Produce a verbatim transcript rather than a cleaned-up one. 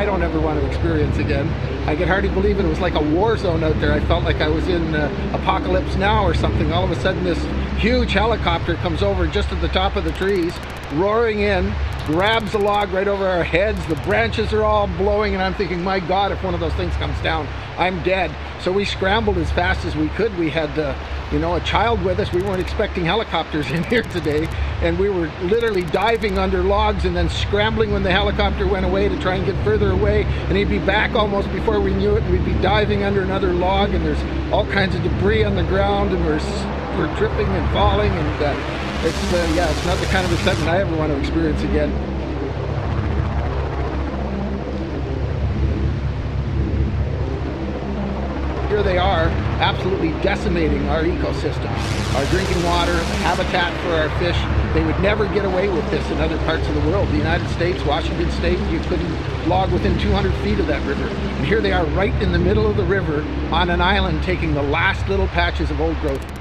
I don't ever want to experience again. I could hardly believe it. It was like a war zone out there. I felt like I was in uh, Apocalypse Now or something. All of a sudden this huge helicopter comes over just at the top of the trees, roaring in, grabs the log right over our heads. The branches are all blowing, and I'm thinking, my God, if one of those things comes down, I'm dead. So we scrambled as fast as we could. We had, uh, you know, a child with us. We weren't expecting helicopters in here today, and we were literally diving under logs and then scrambling when the helicopter went away to try and get further away, and he'd be back almost before we knew it. We'd be diving under another log, and there's all kinds of debris on the ground, and we're, we're tripping and falling, and uh, it's, uh, yeah, it's not the kind of excitement I ever want to experience again. Here they are, absolutely decimating our ecosystem, our drinking water, the habitat for our fish. They would never get away with this in other parts of the world. The United States, Washington State, you couldn't log within two hundred feet of that river. And here they are right in the middle of the river on an island taking the last little patches of old growth.